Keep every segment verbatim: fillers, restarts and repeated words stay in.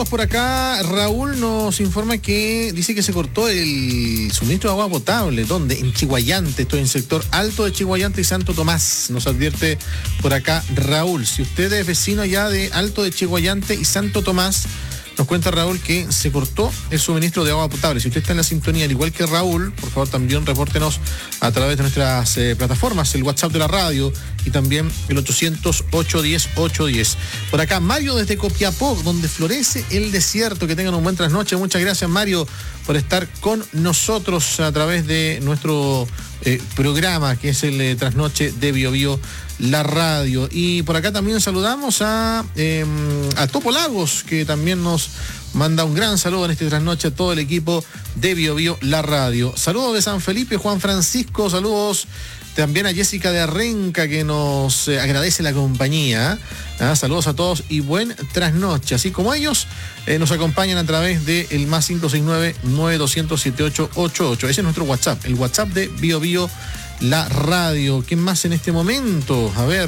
datos por acá. Raúl nos informa que dice que se cortó el suministro de agua potable. ¿Dónde? En Chiguayante. Estoy en el sector alto de Chiguayante y Santo Tomás. Nos advierte por acá Raúl. Si usted es vecino ya de Alto de Chiguayante y Santo Tomás, nos cuenta Raúl que se cortó el suministro de agua potable. Si usted está en la sintonía, al igual que Raúl, por favor también repórtenos a través de nuestras eh, plataformas, el WhatsApp de la radio y también el ochocientos, ochocientos diez, ochocientos diez. Por acá, Mario desde Copiapó, donde florece el desierto. Que tengan un buen trasnoche. Muchas gracias, Mario, por estar con nosotros a través de nuestro eh, programa, que es el eh, Trasnoche de Bio Bio, la radio. Y por acá también saludamos a, eh, a Topo Lagos, que también nos manda un gran saludo en este trasnoche a todo el equipo de Bio Bio, la radio. Saludos de San Felipe, Juan Francisco. Saludos también a Jessica de Arrenca, que nos eh, agradece la compañía. ¿Ah? Saludos a todos y buen trasnoche. Así como ellos eh, nos acompañan a través del más cinco seis nueve, nueve dos cero cero, siete ocho ocho ocho. Ese es nuestro WhatsApp, el WhatsApp de Bio Bio, la radio. ¿Quién más en este momento? A ver,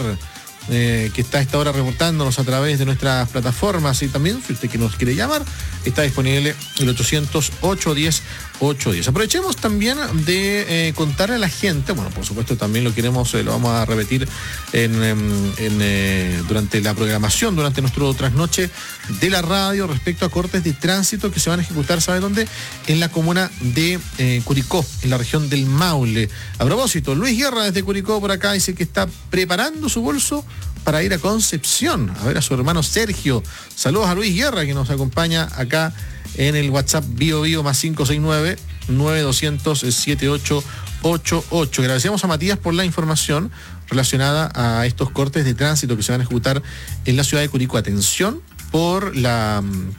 eh, que está a esta hora reportándonos a través de nuestras plataformas. Y también, si usted que nos quiere llamar, está disponible el ochocientos, ochocientos diez, ochocientos diez. Aprovechemos también de eh, contarle a la gente, bueno, por supuesto también lo queremos, eh, lo vamos a repetir en, en, en, eh, durante la programación, durante nuestro trasnoche de la radio, respecto a cortes de tránsito que se van a ejecutar, ¿sabe dónde? En la comuna de eh, Curicó, en la región del Maule. A propósito, Luis Guerra desde Curicó por acá dice que está preparando su bolso para ir a Concepción a ver a su hermano Sergio. Saludos a Luis Guerra, que nos acompaña acá en el WhatsApp Bio Bio más cinco seis nueve, nueve dos cero cero, siete ocho ocho ocho. Agradecemos a Matías por la información relacionada a estos cortes de tránsito que se van a ejecutar en la ciudad de Curicó. Atención por la...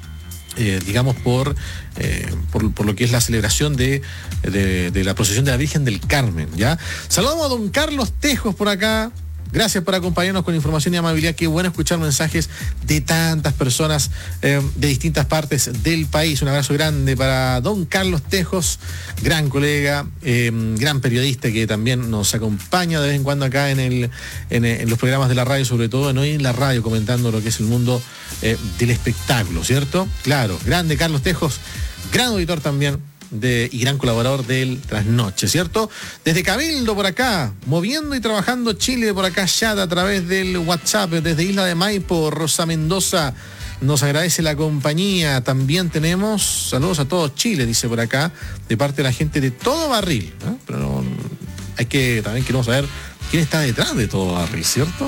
Eh, digamos por, eh, por por lo que es la celebración de, de, de la procesión de la Virgen del Carmen, ¿ya? Saludamos a don Carlos Tejos por acá. Gracias por acompañarnos con información y amabilidad. Qué bueno escuchar mensajes de tantas personas eh, de distintas partes del país. Un abrazo grande para don Carlos Tejos, gran colega, eh, gran periodista que también nos acompaña de vez en cuando acá en, el, en, en los programas de la radio, sobre todo en Hoy en la Radio, comentando lo que es el mundo eh, del espectáculo, ¿cierto? Claro, grande Carlos Tejos, gran auditor también De, y gran colaborador del Trasnoche, ¿cierto? Desde Cabildo por acá, moviendo y trabajando Chile por acá ya a través del WhatsApp, desde Isla de Maipo, Rosa Mendoza nos agradece la compañía. También tenemos saludos a todo Chile, dice por acá, de parte de la gente de Todo Barril, ¿eh? Pero no, hay que, también queremos saber quién está detrás de Todo Barril, ¿cierto?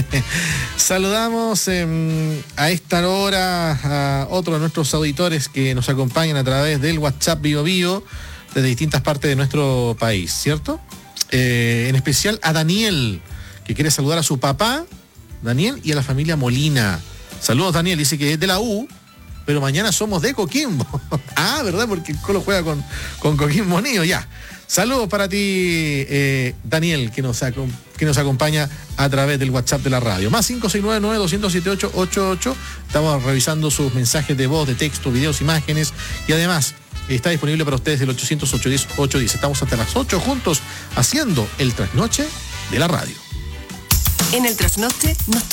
Saludamos eh, a esta hora a otro de nuestros auditores que nos acompañan a través del WhatsApp Bio Bio desde distintas partes de nuestro país, ¿cierto? Eh, en especial a Daniel, que quiere saludar a su papá, Daniel, y a la familia Molina. Saludos, Daniel, dice que es de la U, pero mañana somos de Coquimbo. Ah, ¿verdad? Porque el Colo juega con, con Coquimbo Unido, ya. Saludos para ti, eh, Daniel, que nos, que nos acompaña a través del WhatsApp de la radio. Más cinco seis nueve, nueve dos cero cero, siete ocho ocho ocho. Estamos revisando sus mensajes de voz, de texto, videos, imágenes. Y además, está disponible para ustedes el ochocientos, ochocientos diez, ochocientos diez. Estamos hasta las ocho juntos haciendo el Trasnoche de la radio. En el Trasnoche nos